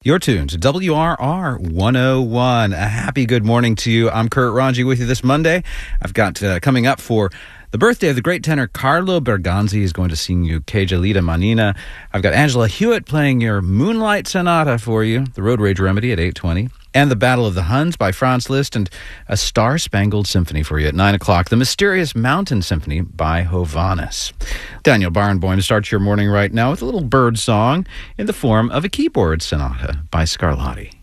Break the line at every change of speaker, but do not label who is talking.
You're tuned to WRR 101. A happy good morning to you. I'm Kurt Ranji with you this Monday. I've got coming up for the birthday of the great tenor Carlo Bergonzi. He's going to sing you Che Gelida Manina. I've got Angela Hewitt playing your Moonlight Sonata for you, the Road Rage Remedy at 8:20. And The Battle of the Huns by Franz Liszt, and a Star-Spangled Symphony for you at 9 o'clock. The Mysterious Mountain Symphony by Hovhannes. Daniel Barenboim starts your morning right now with a little bird song in the form of a keyboard sonata by Scarlatti.